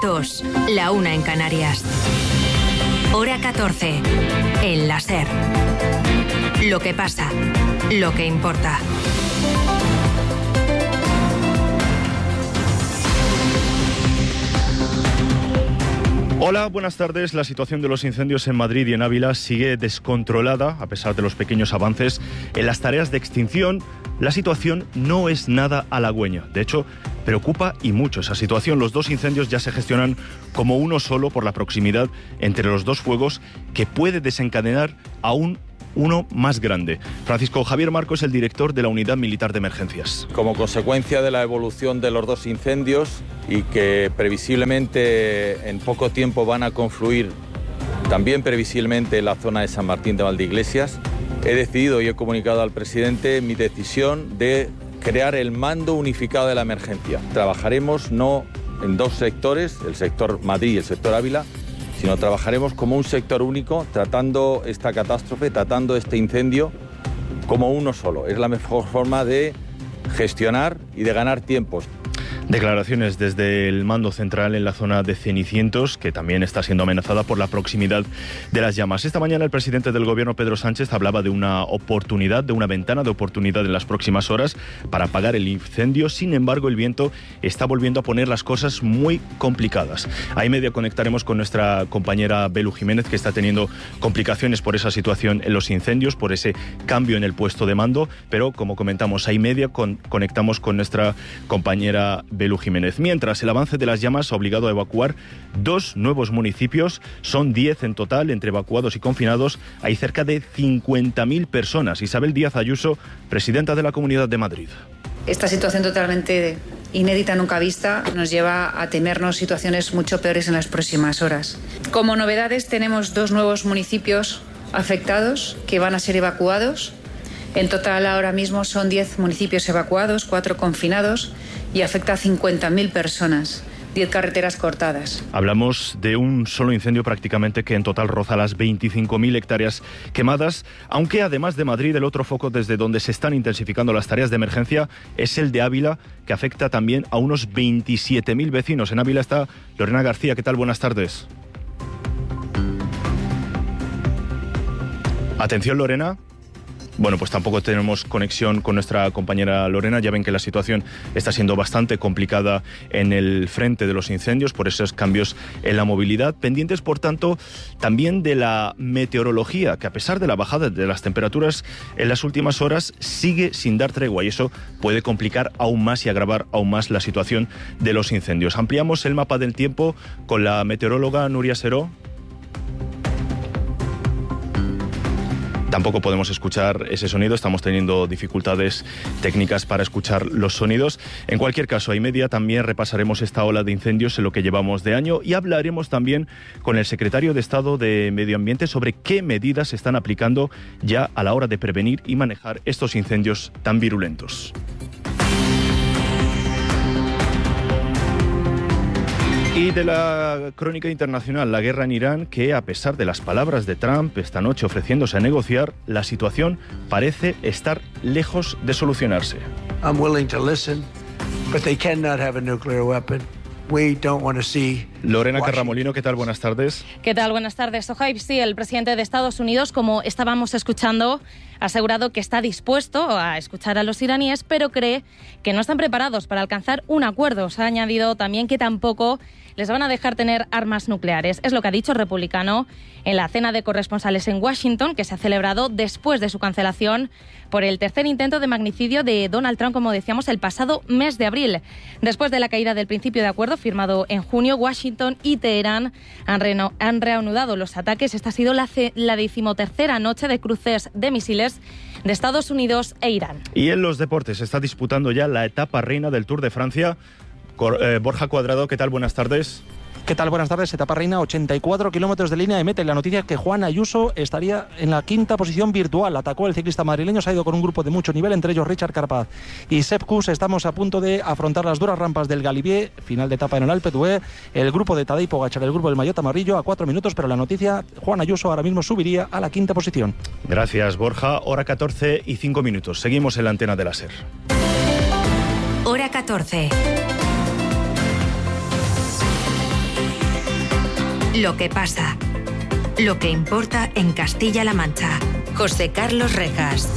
2, la 1 en Canarias. Hora 14, en la SER. Lo que pasa, lo que importa. Hola, buenas tardes. La situación de los incendios en Madrid y en Ávila sigue descontrolada, a pesar de los pequeños avances en las tareas de extinción. La situación no es nada halagüeña. De hecho, preocupa y mucho esa situación. Los dos incendios ya se gestionan como uno solo por la proximidad entre los dos fuegos, que puede desencadenar aún uno más grande. Francisco Javier Marco es el director de la Unidad Militar de Emergencias. Como consecuencia de la evolución de los dos incendios y que previsiblemente en poco tiempo van a confluir también previsiblemente en la zona de San Martín de Valdeiglesias, he decidido y he comunicado al presidente mi decisión de crear el mando unificado de la emergencia. Trabajaremos no en dos sectores, el sector Madrid y el sector Ávila, sino trabajaremos como un sector único, tratando esta catástrofe, tratando este incendio como uno solo. Es la mejor forma de gestionar y de ganar tiempos. Declaraciones desde el mando central en la zona de Cenicientos, que también está siendo amenazada por la proximidad de las llamas. Esta mañana el presidente del gobierno, Pedro Sánchez, hablaba de una oportunidad, de una ventana de oportunidad en las próximas horas para apagar el incendio. Sin embargo, el viento está volviendo a poner las cosas muy complicadas. A media conectaremos con nuestra compañera Belu Jiménez, que está teniendo complicaciones por esa situación en los incendios, por ese cambio en el puesto de mando, pero como comentamos, a media conectamos con nuestra compañera Belu Jiménez. Mientras, el avance de las llamas ha obligado a evacuar 2 nuevos municipios. Son 10 en total, entre evacuados y confinados. Hay cerca de 50.000 personas. Isabel Díaz Ayuso, presidenta de la Comunidad de Madrid. Esta situación totalmente inédita, nunca vista, nos lleva a temernos situaciones mucho peores en las próximas horas. Como novedades, tenemos 2 nuevos municipios afectados que van a ser evacuados. En total, ahora mismo son 10 municipios evacuados, 4 confinados y afecta a 50.000 personas, 10 carreteras cortadas. Hablamos de un solo incendio prácticamente que en total roza las 25.000 hectáreas quemadas, aunque además de Madrid, el otro foco desde donde se están intensificando las tareas de emergencia es el de Ávila, que afecta también a unos 27.000 vecinos. En Ávila está Lorena García. ¿Qué tal? Buenas tardes. Atención, Lorena. Bueno, pues tampoco tenemos conexión con nuestra compañera Lorena. Ya ven que la situación está siendo bastante complicada en el frente de los incendios por esos cambios en la movilidad. Pendientes, por tanto, también de la meteorología, que a pesar de la bajada de las temperaturas en las últimas horas, sigue sin dar tregua y eso puede complicar aún más y agravar aún más la situación de los incendios. Ampliamos el mapa del tiempo con la meteoróloga Nuria Seró. Tampoco podemos escuchar ese sonido, estamos teniendo dificultades técnicas para escuchar los sonidos. En cualquier caso, a media también repasaremos esta ola de incendios en lo que llevamos de año y hablaremos también con el secretario de Estado de Medio Ambiente sobre qué medidas se están aplicando ya a la hora de prevenir y manejar estos incendios tan virulentos. Y de la crónica internacional, la guerra en Irán, que a pesar de las palabras de Trump esta noche ofreciéndose a negociar, la situación parece estar lejos de solucionarse. I'm willing to listen, but they cannot have a nuclear weapon. We don't want to see Lorena Carramolino, ¿qué tal? Buenas tardes. ¿Qué tal? Buenas tardes. Sohaib, sí, el presidente de Estados Unidos, como estábamos escuchando, ha asegurado que está dispuesto a escuchar a los iraníes, pero cree que no están preparados para alcanzar un acuerdo. Se ha añadido también que tampoco les van a dejar tener armas nucleares. Es lo que ha dicho el republicano en la cena de corresponsales en Washington, que se ha celebrado después de su cancelación por el tercer intento de magnicidio de Donald Trump, como decíamos, el pasado mes de abril. Después de la caída del principio de acuerdo firmado en junio, Washington y Teherán han reanudado los ataques. Esta ha sido la 13ª noche de cruces de misiles de Estados Unidos e Irán. Y en los deportes se está disputando ya la etapa reina del Tour de Francia. Borja Cuadrado, ¿qué tal? Buenas tardes. ¿Qué tal? Buenas tardes. Etapa reina, 84 kilómetros de línea de meta. Y la noticia es que Juan Ayuso estaría en la 5ª posición virtual. Atacó el ciclista madrileño, se ha ido con un grupo de mucho nivel, entre ellos Richard Carapaz y Sepp Kuss. Estamos a punto de afrontar las duras rampas del Galibier, final de etapa en el Alpe d'Huez. El grupo de Tadej Pogačar, el grupo del Maillot Amarillo, a 4 minutos, pero la noticia, Juan Ayuso ahora mismo subiría a la 5ª posición. Gracias, Borja. Hora 14 y 5 minutos. Seguimos en la antena de la SER. Hora 14. Lo que pasa. Lo que importa en Castilla-La Mancha. José Carlos Rejas.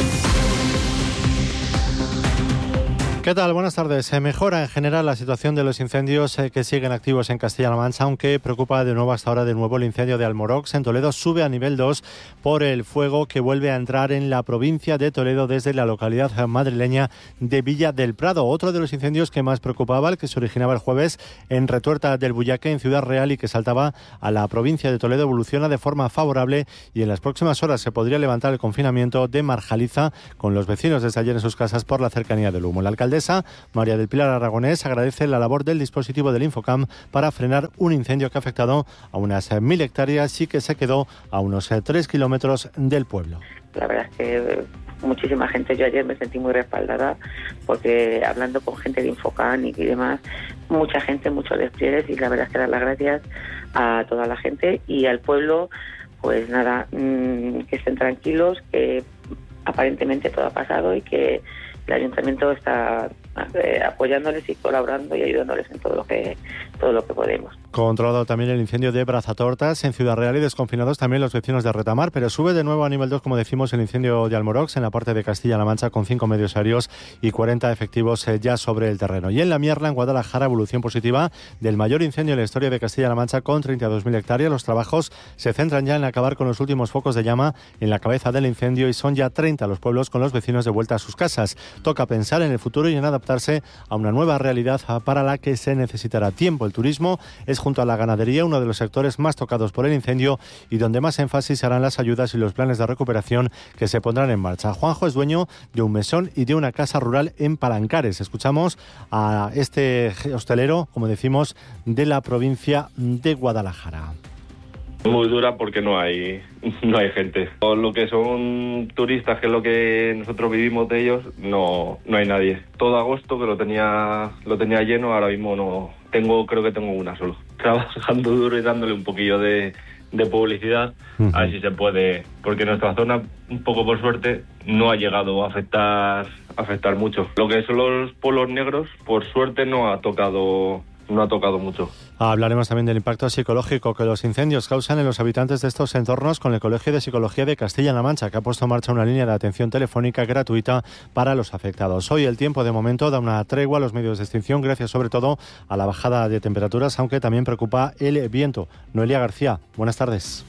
¿Qué tal? Buenas tardes. Se mejora en general la situación de los incendios que siguen activos en Castilla-La Mancha, aunque preocupa de nuevo hasta ahora el incendio de Almorox en Toledo. Sube a nivel 2 por el fuego que vuelve a entrar en la provincia de Toledo desde la localidad madrileña de Villa del Prado. Otro de los incendios que más preocupaba, el que se originaba el jueves en Retuerta del Bullaque, en Ciudad Real, y que saltaba a la provincia de Toledo, evoluciona de forma favorable y en las próximas horas se podría levantar el confinamiento de Marjaliza, con los vecinos desde ayer en sus casas por la cercanía del humo. La alcaldesa María del Pilar Aragonés agradece la labor del dispositivo del Infocam para frenar un incendio que ha afectado a unas 1.000 hectáreas y que se quedó a unos 3 kilómetros del pueblo. La verdad es que muchísima gente, yo ayer me sentí muy respaldada porque hablando con gente de Infocam y demás, mucha gente, muchos despliegues, y la verdad es que dar las gracias a toda la gente y al pueblo. Pues nada, que estén tranquilos, que aparentemente todo ha pasado y que el ayuntamiento está apoyándoles y colaborando y ayudándoles en todo lo que podemos. Controlado también el incendio de Brazatortas en Ciudad Real y desconfinados también los vecinos de Retamar, pero sube de nuevo a nivel 2, como decimos, el incendio de Almorox en la parte de Castilla-La Mancha, con 5 medios aéreos y 40 efectivos ya sobre el terreno. Y en La Mierla, en Guadalajara, evolución positiva del mayor incendio en la historia de Castilla-La Mancha, con 32.000 hectáreas. Los trabajos se centran ya en acabar con los últimos focos de llama en la cabeza del incendio y son ya 30 los pueblos con los vecinos de vuelta a sus casas. Toca pensar en el futuro y en adaptarse a una nueva realidad para la que se necesitará tiempo. El turismo es, junto a la ganadería, uno de los sectores más tocados por el incendio y donde más énfasis harán las ayudas y los planes de recuperación que se pondrán en marcha. Juanjo es dueño de un mesón y de una casa rural en Palancares. Escuchamos a este hostelero, como decimos, de la provincia de Guadalajara. Muy dura porque no hay gente. Todo lo que son turistas, que es lo que nosotros vivimos de ellos, no hay nadie. Todo agosto que lo tenía lleno, ahora mismo no. Creo que tengo una solo. Trabajando duro y dándole un poquillo de publicidad, a ver si se puede, porque nuestra zona, un poco por suerte, no ha llegado a afectar mucho. Lo que son los pueblos negros, por suerte no ha tocado mucho. Hablaremos también del impacto psicológico que los incendios causan en los habitantes de estos entornos con el Colegio de Psicología de Castilla-La Mancha, que ha puesto en marcha una línea de atención telefónica gratuita para los afectados. Hoy el tiempo de momento da una tregua a los medios de extinción, gracias sobre todo a la bajada de temperaturas, aunque también preocupa el viento. Noelia García, buenas tardes.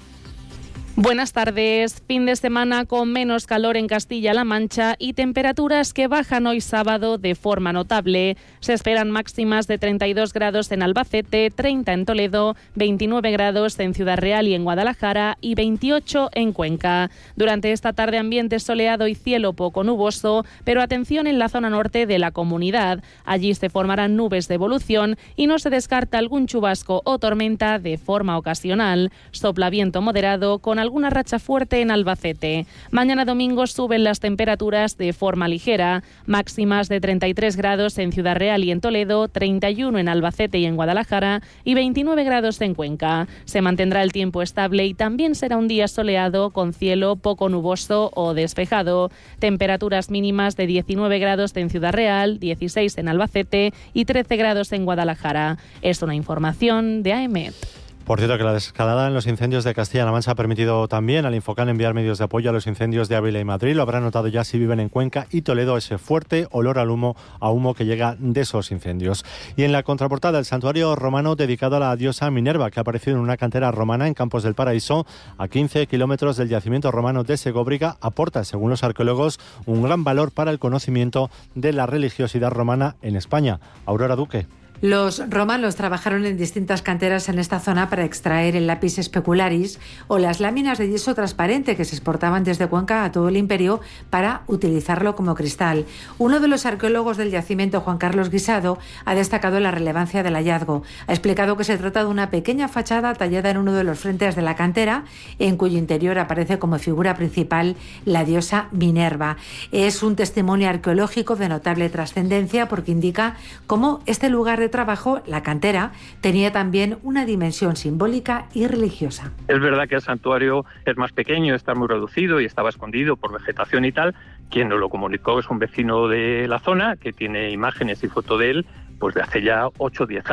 Buenas tardes. Fin de semana con menos calor en Castilla-La Mancha y temperaturas que bajan hoy sábado de forma notable. Se esperan máximas de 32 grados en Albacete, 30 en Toledo, 29 grados en Ciudad Real y en Guadalajara y 28 en Cuenca. Durante esta tarde ambiente soleado y cielo poco nuboso, pero atención en la zona norte de la comunidad. Allí se formarán nubes de evolución y no se descarta algún chubasco o tormenta de forma ocasional. Sopla viento moderado con alguna racha fuerte en Albacete. Mañana domingo suben las temperaturas de forma ligera, máximas de 33 grados en Ciudad Real y en Toledo, 31 en Albacete y en Guadalajara y 29 grados en Cuenca. Se mantendrá el tiempo estable y también será un día soleado con cielo poco nuboso o despejado. Temperaturas mínimas de 19 grados en Ciudad Real, 16 en Albacete y 13 grados en Guadalajara. Es una información de AEMET. Por cierto, que la desescalada en los incendios de Castilla-La Mancha ha permitido también al Infocam enviar medios de apoyo a los incendios de Ávila y Madrid. Lo habrán notado ya si viven en Cuenca y Toledo, ese fuerte olor a humo que llega de esos incendios. Y en la contraportada, el santuario romano dedicado a la diosa Minerva, que ha aparecido en una cantera romana en Campos del Paraíso, a 15 kilómetros del yacimiento romano de Segóbriga, aporta, según los arqueólogos, un gran valor para el conocimiento de la religiosidad romana en España. Aurora Duque. Los romanos trabajaron en distintas canteras en esta zona para extraer el lápiz specularis o las láminas de yeso transparente que se exportaban desde Cuenca a todo el imperio para utilizarlo como cristal. Uno de los arqueólogos del yacimiento, Juan Carlos Guisado, ha destacado la relevancia del hallazgo. Ha explicado que se trata de una pequeña fachada tallada en uno de los frentes de la cantera, en cuyo interior aparece como figura principal la diosa Minerva. Es un testimonio arqueológico de notable trascendencia porque indica cómo este lugar de trabajo, la cantera, tenía también una dimensión simbólica y religiosa. Es verdad que el santuario es más pequeño, está muy reducido y estaba escondido por vegetación y tal. Quien nos lo comunicó es un vecino de la zona que tiene imágenes y foto de él pues de hace ya 8 o 10 años.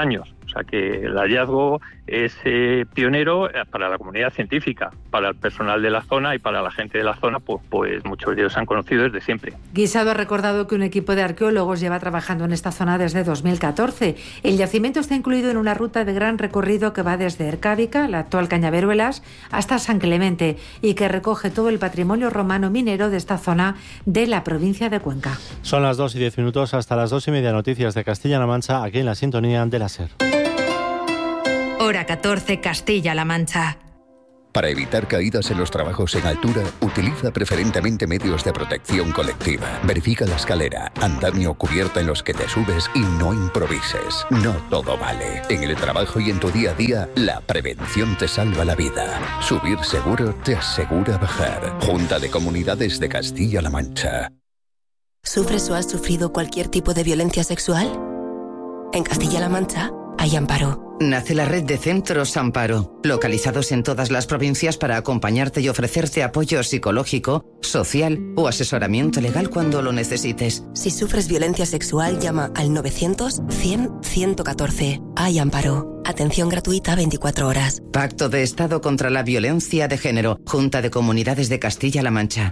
O sea que el hallazgo es pionero para la comunidad científica, para el personal de la zona y para la gente de la zona, pues muchos de ellos se han conocido desde siempre. Guisado ha recordado que un equipo de arqueólogos lleva trabajando en esta zona desde 2014. El yacimiento está incluido en una ruta de gran recorrido que va desde Ercábica, la actual Cañaveruelas, hasta San Clemente y que recoge todo el patrimonio romano minero de esta zona de la provincia de Cuenca. Son las 2:10, hasta las 2:30 noticias de Castilla-La Mancha, aquí en la sintonía de la SER. Hora 14, Castilla-La Mancha. Para evitar caídas en los trabajos en altura, utiliza preferentemente medios de protección colectiva. Verifica la escalera, andamio o cubierta en los que te subes y no improvises. No todo vale. En el trabajo y en tu día a día, la prevención te salva la vida. Subir seguro te asegura bajar. Junta de Comunidades de Castilla-La Mancha. ¿Sufres o has sufrido cualquier tipo de violencia sexual? En Castilla-La Mancha hay Amparo. Nace la red de centros Amparo, localizados en todas las provincias para acompañarte y ofrecerte apoyo psicológico, social o asesoramiento legal cuando lo necesites. Si sufres violencia sexual, llama al 900-100-114. Hay Amparo. Atención gratuita 24 horas. Pacto de Estado contra la Violencia de Género. Junta de Comunidades de Castilla-La Mancha.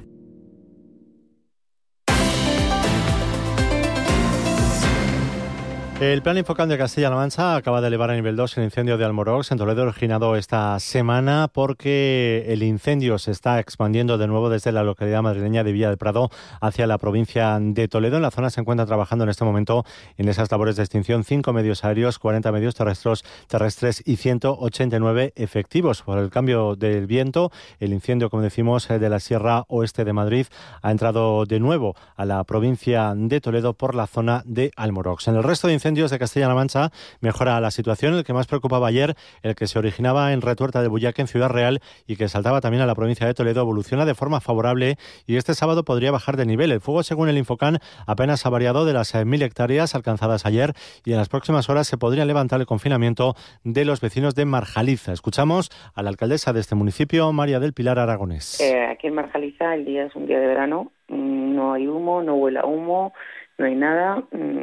El Plan Infocan de Castilla-La Mancha acaba de elevar a nivel 2 el incendio de Almorox en Toledo, originado esta semana porque el incendio se está expandiendo de nuevo desde la localidad madrileña de Villa del Prado hacia la provincia de Toledo. En la zona se encuentran trabajando en este momento en esas labores de extinción 5 medios aéreos, 40 medios terrestres y 189 efectivos. Por el cambio del viento, el incendio, como decimos, de la Sierra Oeste de Madrid ha entrado de nuevo a la provincia de Toledo por la zona de Almorox. En el resto de incendios de Castilla-La Mancha mejora la situación. El que más preocupaba ayer, el que se originaba en Retuerta de Buyac, en Ciudad Real, y que saltaba también a la provincia de Toledo, evoluciona de forma favorable y este sábado podría bajar de nivel. El fuego, según el Infocan, apenas ha variado de las 1.000 hectáreas alcanzadas ayer y en las próximas horas se podría levantar el confinamiento de los vecinos de Marjaliza. Escuchamos a la alcaldesa de este municipio, María del Pilar Aragonés. Aquí en Marjaliza el día es un día de verano, no hay humo, no huele a humo, no hay nada.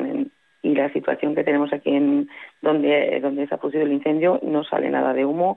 Y la situación que tenemos aquí en donde se ha producido el incendio, no sale nada de humo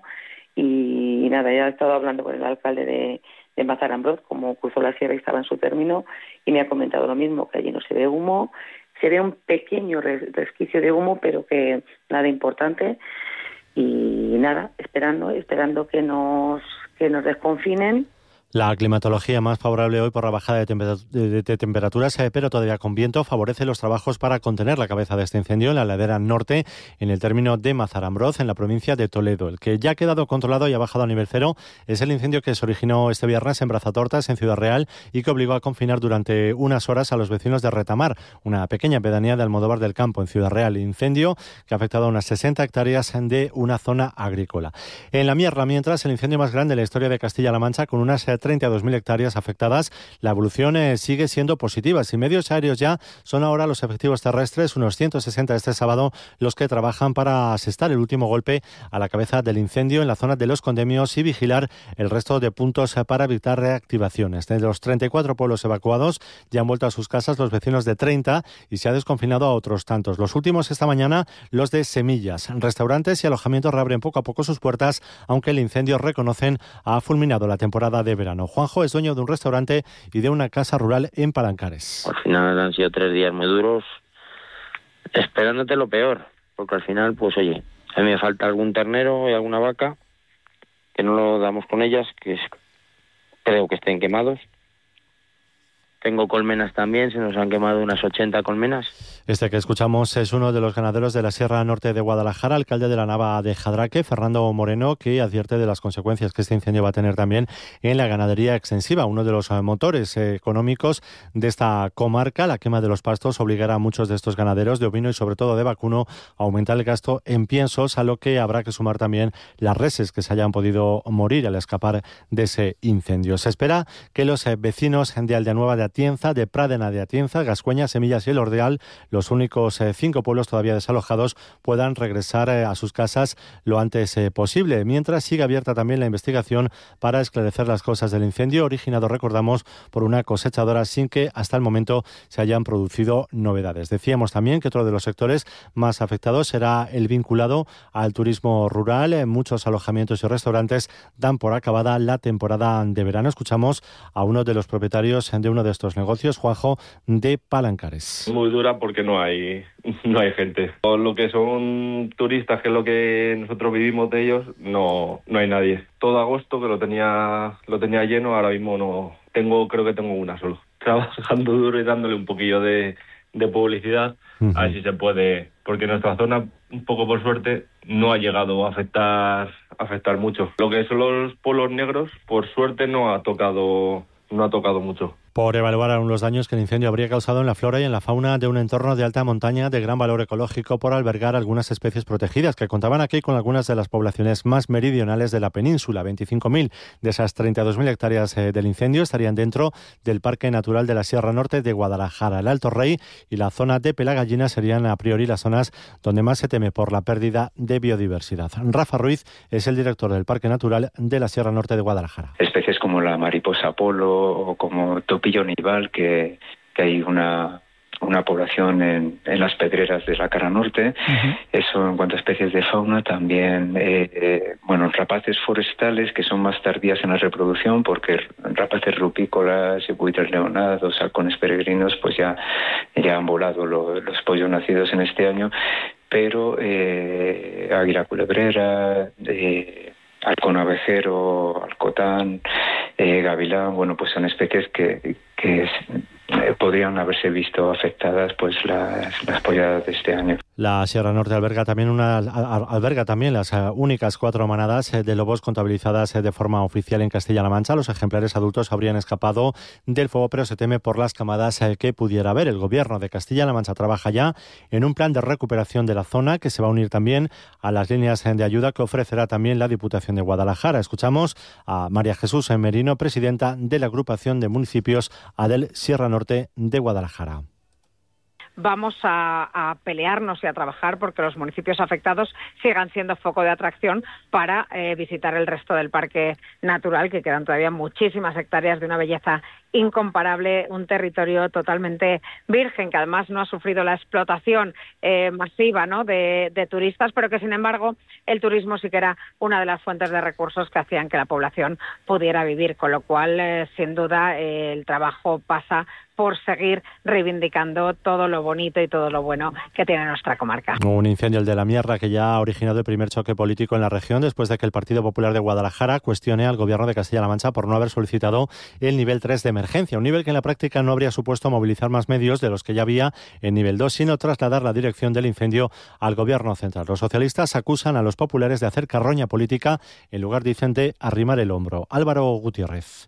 y nada, ya he estado hablando con el alcalde de Mazarambroz, como cruzó la sierra y estaba en su término, y me ha comentado lo mismo, que allí no se ve humo, se ve un pequeño resquicio de humo, pero que nada importante, y nada, esperando que nos desconfinen. La climatología más favorable hoy por la bajada de temperaturas, pero todavía con viento, favorece los trabajos para contener la cabeza de este incendio en la ladera norte, en el término de Mazarambroz, en la provincia de Toledo. El que ya ha quedado controlado y ha bajado a nivel cero es el incendio que se originó este viernes en Brazatortas, en Ciudad Real, y que obligó a confinar durante unas horas a los vecinos de Retamar, una pequeña pedanía de Almodóvar del Campo, en Ciudad Real. Incendio que ha afectado a unas 60 hectáreas de una zona agrícola. En la Mierla, mientras, el incendio más grande de la historia de Castilla-La Mancha, con unas 32.000 hectáreas afectadas, la evolución sigue siendo positiva. Sin medios aéreos ya, son ahora los efectivos terrestres, unos 160 este sábado, los que trabajan para asestar el último golpe a la cabeza del incendio en la zona de los Condemios y vigilar el resto de puntos para evitar reactivaciones. De los 34 pueblos evacuados, ya han vuelto a sus casas los vecinos de 30 y se ha desconfinado a otros tantos. Los últimos esta mañana, los de Semillas. Restaurantes y alojamientos reabren poco a poco sus puertas, aunque el incendio, reconocen, ha fulminado la temporada de verano. Juanjo es dueño de un restaurante y de una casa rural en Palancares. Al final han sido 3 días muy duros, esperándote lo peor, porque al final, pues oye, a mí me falta algún ternero y alguna vaca, que no lo damos con ellas, creo que estén quemados. Tengo colmenas también, se nos han quemado unas 80 colmenas. Este que escuchamos es uno de los ganaderos de la Sierra Norte de Guadalajara, alcalde de la Nava de Jadraque, Fernando Moreno, que advierte de las consecuencias que este incendio va a tener también en la ganadería extensiva. Uno de los motores económicos de esta comarca, la quema de los pastos, obligará a muchos de estos ganaderos de ovino y sobre todo de vacuno a aumentar el gasto en piensos, a lo que habrá que sumar también las reses que se hayan podido morir al escapar de ese incendio. Se espera que los vecinos de Aldeanueva de Atienza, de Pradena de Atienza, Gascueña, Semillas y El Ordeal los únicos 5 pueblos todavía desalojados puedan regresar a sus casas lo antes posible, mientras sigue abierta también la investigación para esclarecer las causas del incendio originado, recordamos, por una cosechadora sin que hasta el momento se hayan producido novedades. Decíamos también que otro de los sectores más afectados será el vinculado al turismo rural. Muchos alojamientos y restaurantes dan por acabada la temporada de verano. Escuchamos a uno de los propietarios de uno de estos negocios, Juanjo, de Palancares. Muy dura porque no hay gente. Todo lo que son turistas, que es lo que nosotros vivimos de ellos, no hay nadie. Todo agosto que lo tenía lleno, ahora mismo no creo que tengo una solo. Trabajando duro y dándole un poquillo de publicidad, a ver si se puede, porque nuestra zona, un poco por suerte, no ha llegado a afectar mucho. Lo que son los pueblos negros, por suerte no ha tocado mucho. Por evaluar aún los daños que el incendio habría causado en la flora y en la fauna de un entorno de alta montaña de gran valor ecológico por albergar algunas especies protegidas que contaban aquí con algunas de las poblaciones más meridionales de la península. 25.000 de esas 32.000 hectáreas del incendio estarían dentro del Parque Natural de la Sierra Norte de Guadalajara. El Alto Rey y la zona de Pelagallina serían a priori las zonas donde más se teme por la pérdida de biodiversidad. Rafa Ruiz es el director del Parque Natural de la Sierra Norte de Guadalajara. Especies como la mariposa polo o como topillo nival, que hay una población en las pedreras de la cara norte. Eso en cuanto a especies de fauna. También rapaces forestales que son más tardías en la reproducción, porque rapaces rupícolas, buitres leonados, halcones peregrinos, pues ya han volado los pollos nacidos en este año, pero águila culebrera, halcón abejero, alcotán, gavilán, pues son especies que podrían haberse visto afectadas las polladas de este año. La Sierra Norte alberga también las únicas 4 manadas de lobos contabilizadas de forma oficial en Castilla-La Mancha. Los ejemplares adultos habrían escapado del fuego, pero se teme por las camadas que pudiera haber. El Gobierno de Castilla-La Mancha trabaja ya en un plan de recuperación de la zona que se va a unir también a las líneas de ayuda que ofrecerá también la Diputación de Guadalajara. Escuchamos a María Jesús Merino, presidenta de la agrupación de municipios ADEL Sierra Norte de Guadalajara. Vamos a pelearnos y a trabajar porque los municipios afectados sigan siendo foco de atracción para visitar el resto del parque natural, que quedan todavía muchísimas hectáreas de una belleza incomparable, un territorio totalmente virgen, que además no ha sufrido la explotación masiva, ¿no?, de turistas, pero que sin embargo el turismo sí que era una de las fuentes de recursos que hacían que la población pudiera vivir, con lo cual sin duda el trabajo pasa por seguir reivindicando todo lo bonito y todo lo bueno que tiene nuestra comarca. Un incendio, el de la Mierra, que ya ha originado el primer choque político en la región después de que el Partido Popular de Guadalajara cuestione al Gobierno de Castilla-La Mancha por no haber solicitado el nivel 3 de emergencia, un nivel que en la práctica no habría supuesto movilizar más medios de los que ya había en nivel 2, sino trasladar la dirección del incendio al Gobierno central. Los socialistas acusan a los populares de hacer carroña política en lugar, dicen, de arrimar el hombro. Álvaro Gutiérrez.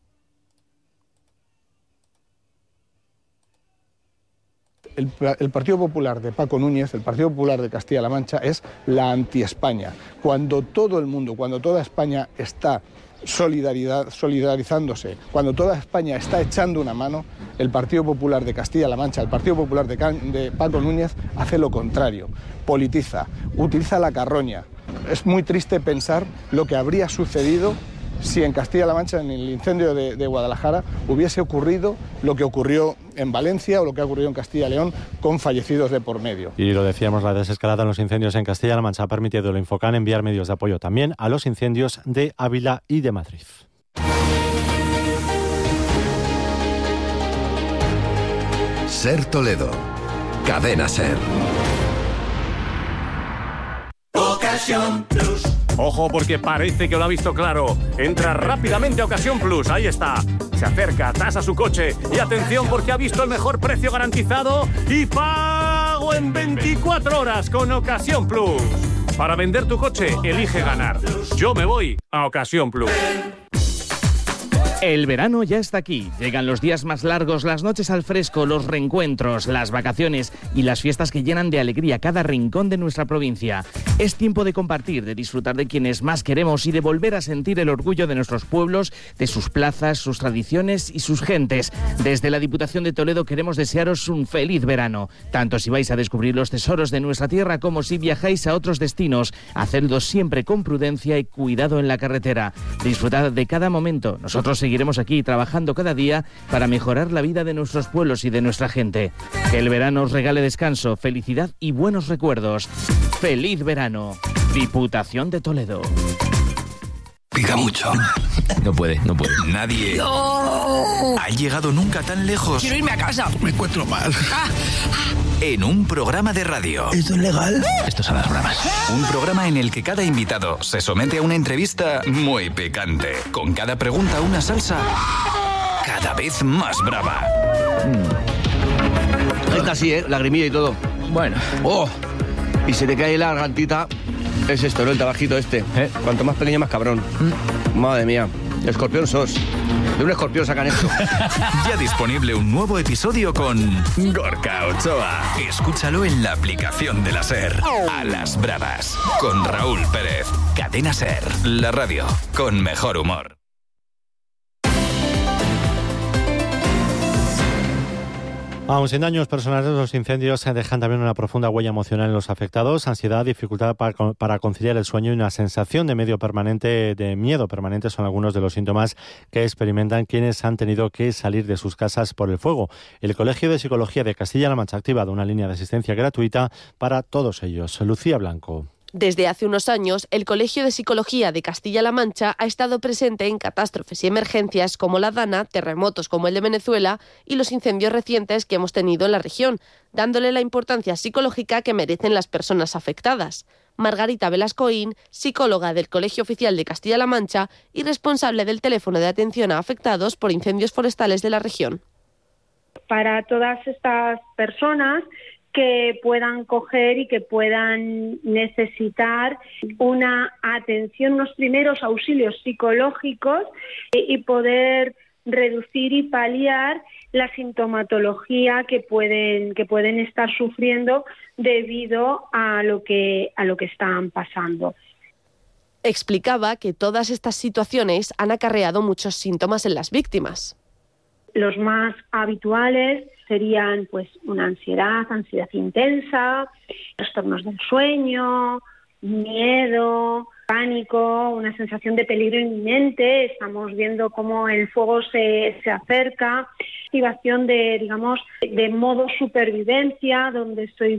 El Partido Popular de Paco Núñez, el Partido Popular de Castilla-La Mancha, es la anti-España. Cuando todo el mundo, cuando toda España está solidarizándose, cuando toda España está echando una mano, el Partido Popular de Castilla-La Mancha, el Partido Popular de Paco Núñez, hace lo contrario, politiza, utiliza la carroña. Es muy triste pensar lo que habría sucedido si en Castilla-La Mancha, en el incendio de Guadalajara, hubiese ocurrido lo que ocurrió en Valencia o lo que ha ocurrido en Castilla y León, con fallecidos de por medio. Y lo decíamos, la desescalada en los incendios en Castilla-La Mancha ha permitido al Infocan enviar medios de apoyo también a los incendios de Ávila y de Madrid. Ser Toledo, Cadena Ser. Ocasión Plus. Ojo, porque parece que lo ha visto claro. Entra rápidamente a Ocasión Plus, ahí está. Se acerca, tasa su coche y atención porque ha visto el mejor precio garantizado y pago en 24 horas con Ocasión Plus. Para vender tu coche, elige ganar. Yo me voy a Ocasión Plus. El verano ya está aquí. Llegan los días más largos, las noches al fresco, los reencuentros, las vacaciones y las fiestas que llenan de alegría cada rincón de nuestra provincia. Es tiempo de compartir, de disfrutar de quienes más queremos y de volver a sentir el orgullo de nuestros pueblos, de sus plazas, sus tradiciones y sus gentes. Desde la Diputación de Toledo queremos desearos un feliz verano. Tanto si vais a descubrir los tesoros de nuestra tierra como si viajáis a otros destinos. Hacedlo siempre con prudencia y cuidado en la carretera. Disfrutad de cada momento. Nosotros seguiremos aquí trabajando cada día para mejorar la vida de nuestros pueblos y de nuestra gente. Que el verano os regale descanso, felicidad y buenos recuerdos. ¡Feliz verano! Diputación de Toledo. Pica mucho. No puede. Nadie ha llegado nunca tan lejos. Quiero irme a casa. Me encuentro mal. En un programa de radio. ¿Esto es legal? Esto son las bromas. Un programa en el que cada invitado se somete a una entrevista muy picante. Con cada pregunta una salsa cada vez más brava. Esta sí, lagrimilla y todo. Bueno. ¡Oh! Y se te cae la gargantita. Es esto, ¿no? El tabajito este. Cuanto más pequeño, más cabrón. Madre mía. Escorpión sos. De un escorpión sacan esto. Ya disponible un nuevo episodio con Gorka Ochoa. Escúchalo en la aplicación de la SER. A las bravas. Con Raúl Pérez. Cadena SER. La radio con mejor humor. Aun sin daños personales, los incendios dejan también una profunda huella emocional en los afectados, ansiedad, dificultad para conciliar el sueño y una sensación de miedo permanente son algunos de los síntomas que experimentan quienes han tenido que salir de sus casas por el fuego. El Colegio de Psicología de Castilla-La Mancha ha activado una línea de asistencia gratuita para todos ellos. Lucía Blanco. Desde hace unos años, el Colegio de Psicología de Castilla-La Mancha ha estado presente en catástrofes y emergencias como la Dana, terremotos como el de Venezuela y los incendios recientes que hemos tenido en la región, dándole la importancia psicológica que merecen las personas afectadas. Margarita Velascoín, psicóloga del Colegio Oficial de Castilla-La Mancha y responsable del teléfono de atención a afectados por incendios forestales de la región. Para todas estas personas que puedan coger y que puedan necesitar una atención, unos primeros auxilios psicológicos y poder reducir y paliar la sintomatología que pueden estar sufriendo debido a lo que están pasando. Explicaba que todas estas situaciones han acarreado muchos síntomas en las víctimas. Los más habituales serían pues una ansiedad intensa, trastornos del sueño, miedo, pánico, una sensación de peligro inminente. Estamos viendo cómo el fuego se acerca, activación de modo supervivencia, donde estoy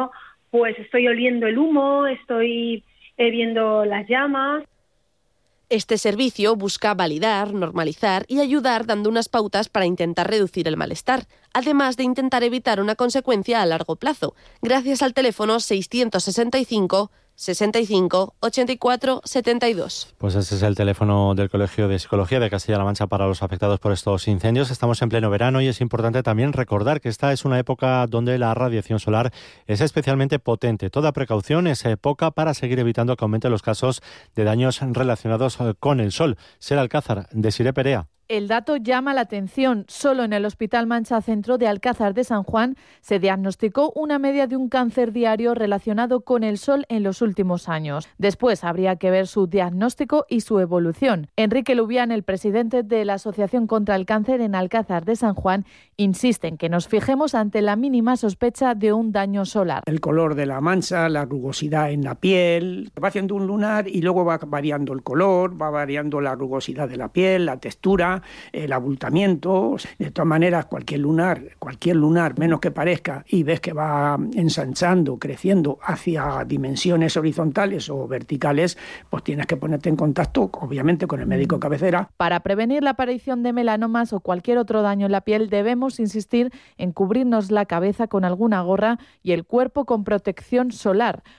oliendo el humo, estoy viendo las llamas. Este servicio busca validar, normalizar y ayudar dando unas pautas para intentar reducir el malestar, además de intentar evitar una consecuencia a largo plazo, gracias al teléfono 665 65 84 72. Pues ese es el teléfono del Colegio de Psicología de Castilla-La Mancha para los afectados por estos incendios. Estamos en pleno verano y es importante también recordar que esta es una época donde la radiación solar es especialmente potente. Toda precaución es poca para seguir evitando que aumenten los casos de daños relacionados con el sol. Ser Alcázar, Desiré Perea. El dato llama la atención. Solo en el Hospital Mancha Centro de Alcázar de San Juan se diagnosticó una media de un cáncer diario relacionado con el sol en los últimos años. Después habría que ver su diagnóstico y su evolución. Enrique Lubián, el presidente de la Asociación contra el Cáncer en Alcázar de San Juan, insiste en que nos fijemos ante la mínima sospecha de un daño solar. El color de la mancha, la rugosidad en la piel, va haciendo un lunar y luego va variando el color, va variando la rugosidad de la piel, la textura, el abultamiento. De todas maneras, cualquier lunar, menos que parezca, y ves que va ensanchando, creciendo hacia dimensiones horizontales o verticales, pues tienes que ponerte en contacto, obviamente, con el médico cabecera. Para prevenir la aparición de melanomas o cualquier otro daño en la piel, debemos insistir en cubrirnos la cabeza con alguna gorra y el cuerpo con protección solar.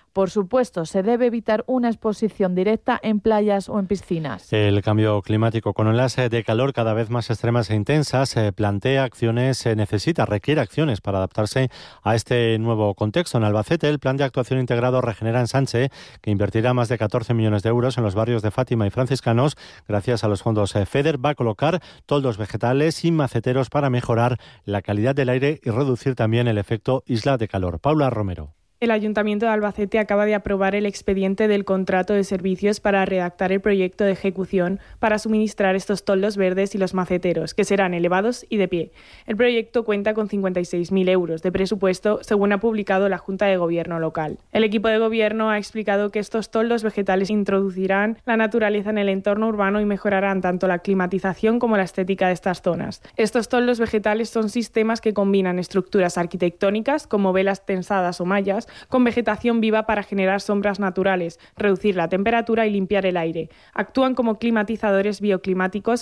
Por supuesto, se debe evitar una exposición directa en playas o en piscinas. El cambio climático con olas de calor cada vez más extremas e intensas requiere acciones para adaptarse a este nuevo contexto. En Albacete, el Plan de Actuación Integrado Regenera Ensanche, que invertirá más de 14 millones de euros en los barrios de Fátima y Franciscanos, gracias a los fondos FEDER, va a colocar toldos vegetales y maceteros para mejorar la calidad del aire y reducir también el efecto isla de calor. Paula Romero. El Ayuntamiento de Albacete acaba de aprobar el expediente del contrato de servicios para redactar el proyecto de ejecución para suministrar estos toldos verdes y los maceteros, que serán elevados y de pie. El proyecto cuenta con 56.000 euros de presupuesto, según ha publicado la Junta de Gobierno local. El equipo de gobierno ha explicado que estos toldos vegetales introducirán la naturaleza en el entorno urbano y mejorarán tanto la climatización como la estética de estas zonas. Estos toldos vegetales son sistemas que combinan estructuras arquitectónicas, como velas tensadas o mallas, con vegetación viva para generar sombras naturales, reducir la temperatura y limpiar el aire. Actúan como climatizadores bioclimáticos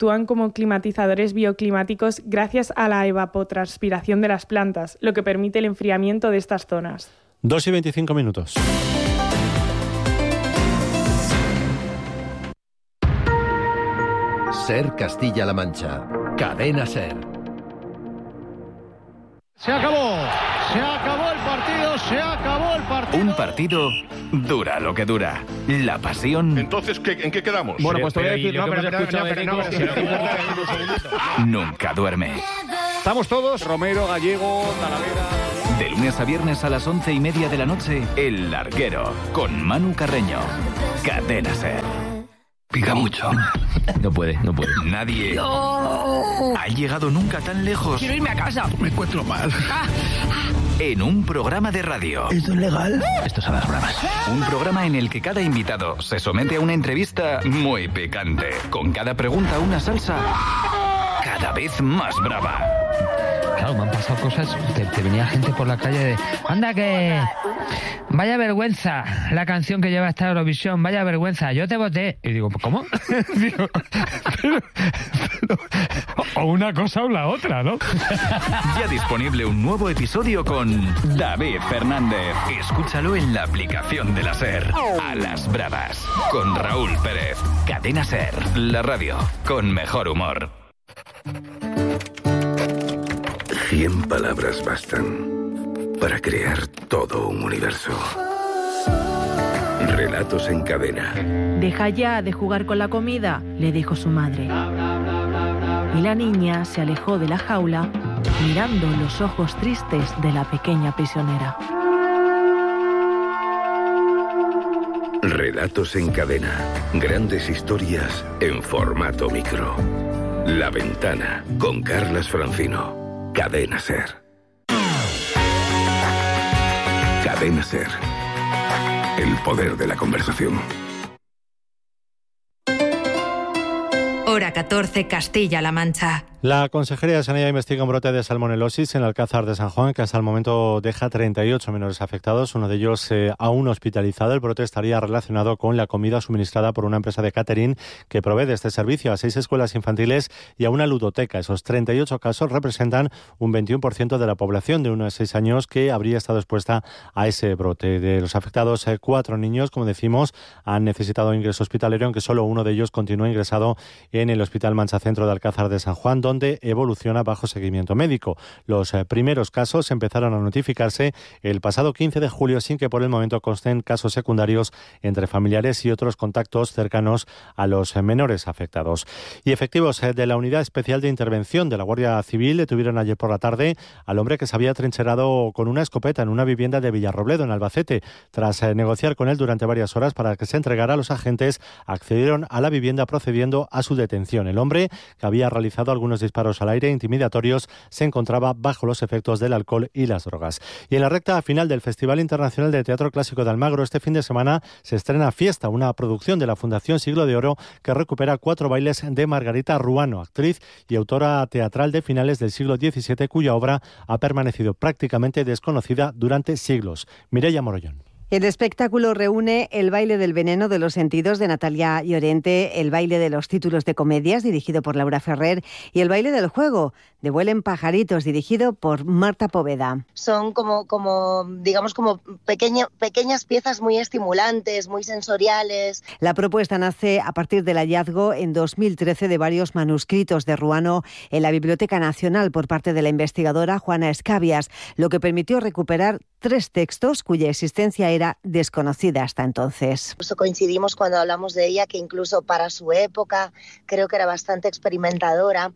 gracias a la evapotranspiración de las plantas, lo que permite el enfriamiento de estas zonas. 2:25. SER Castilla-La Mancha. Cadena SER. Se acabó el partido, se acabó el partido. Un partido dura lo que dura. La pasión. Entonces, ¿en qué quedamos? Bueno, pues te voy a decir, nunca duerme. Estamos todos, Romero, Gallego, Talavera. De lunes a viernes a las 11:30 de la noche, El Larguero, con Manu Carreño. Cadena SER. Pica mucho. No puede. Nadie ha llegado nunca tan lejos. Quiero irme a casa. Me encuentro mal. En un programa de radio. ¿Esto es legal? Esto es a las bravas. Un programa en el que cada invitado se somete a una entrevista muy picante. Con cada pregunta una salsa cada vez más brava. Claro, me han pasado cosas. Te venía gente por la calle de... ¡Anda que... Vaya vergüenza la canción que lleva esta Eurovisión! ¡Vaya vergüenza! Yo te voté. Y digo, ¿cómo? Digo, pero, o una cosa o la otra, ¿no? Ya disponible un nuevo episodio con David Fernández. Escúchalo en la aplicación de la SER. A las bravas. Con Raúl Pérez. Cadena SER. La radio con mejor humor. 100 palabras bastan para crear todo un universo. Relatos en cadena. Deja ya de jugar con la comida, le dijo su madre. Y la niña se alejó de la jaula, mirando los ojos tristes de la pequeña prisionera. Relatos en cadena. Grandes historias en formato micro. La Ventana, con Carlas Francino. Cadena SER. Cadena SER. El poder de la conversación. Hora 14, Castilla-La Mancha. La Consejería de Sanidad investiga un brote de salmonelosis en el Alcázar de San Juan, que hasta el momento deja 38 menores afectados, uno de ellos aún hospitalizado. El brote estaría relacionado con la comida suministrada por una empresa de catering que provee de este servicio a 6 escuelas infantiles y a una ludoteca. Esos 38 casos representan un 21% de la población de 1 a 6 años que habría estado expuesta a ese brote. De los afectados, 4 niños, como decimos, han necesitado ingreso hospitalario, aunque solo uno de ellos continúa ingresado en el Hospital Mancha Centro de Alcázar de San Juan, donde evoluciona bajo seguimiento médico. Los primeros casos empezaron a notificarse el pasado 15 de julio sin que por el momento consten casos secundarios entre familiares y otros contactos cercanos a los menores afectados. Y efectivos de la Unidad Especial de Intervención de la Guardia Civil detuvieron ayer por la tarde al hombre que se había trincherado con una escopeta en una vivienda de Villarrobledo, en Albacete. Tras negociar con él durante varias horas para que se entregara, los agentes accedieron a la vivienda procediendo a su detención. El hombre, que había realizado algunos disparos al aire intimidatorios, se encontraba bajo los efectos del alcohol y las drogas. Y en la recta final del Festival Internacional de Teatro Clásico de Almagro, este fin de semana se estrena Fiesta, una producción de la Fundación Siglo de Oro que recupera 4 bailes de Margarita Ruano, actriz y autora teatral de finales del siglo XVII, cuya obra ha permanecido prácticamente desconocida durante siglos. Mireia Morollón. El espectáculo reúne el baile del veneno de los sentidos de Natalia Llorente, el baile de los títulos de comedias dirigido por Laura Ferrer y el baile del juego de Vuelen pajaritos dirigido por Marta Poveda. Son como pequeñas piezas muy estimulantes, muy sensoriales. La propuesta nace a partir del hallazgo en 2013 de varios manuscritos de Ruano en la Biblioteca Nacional por parte de la investigadora Juana Escabias, lo que permitió recuperar 3 textos cuya existencia era desconocida hasta entonces. Coincidimos cuando hablamos de ella, que incluso para su época creo que era bastante experimentadora,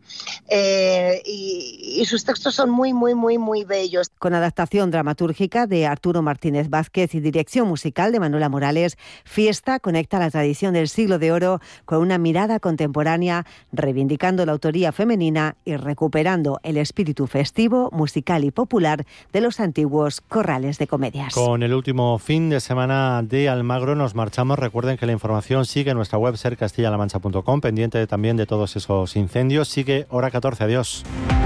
y sus textos son muy bellos. Con adaptación dramatúrgica de Arturo Martínez Vázquez y dirección musical de Manuela Morales, Fiesta conecta la tradición del siglo de oro con una mirada contemporánea, reivindicando la autoría femenina y recuperando el espíritu festivo, musical y popular de los antiguos corrales de comedias. Con el último fin de semana de Almagro nos marchamos. Recuerden que la información sigue en nuestra web sercastillalamancha.com, pendiente también de todos esos incendios. Sigue Hora 14. Adiós.